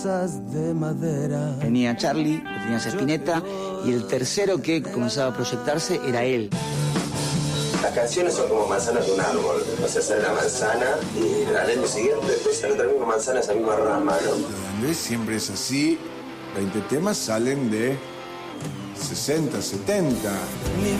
de madera. Tenía Charlie, tenías Spinetta, y el tercero que comenzaba a proyectarse era él. Las canciones son como manzanas de un árbol. O sea, sale la manzana y al año siguiente después sale otra misma manzana, esa misma rama, ¿no? Lo de Andrés siempre es así. 20 temas salen de 60, 70.